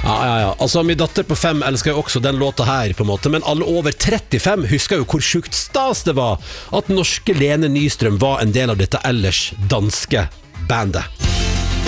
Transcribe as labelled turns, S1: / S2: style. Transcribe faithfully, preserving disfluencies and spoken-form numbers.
S1: Ja, ja, ja. Altså, min datter på fem elsker jo også den låta her, på en måte, men alle over trettifem husker jo hvor sjukt stas det var at norske Lene Nystrøm var en del av dette ellers danske bandet.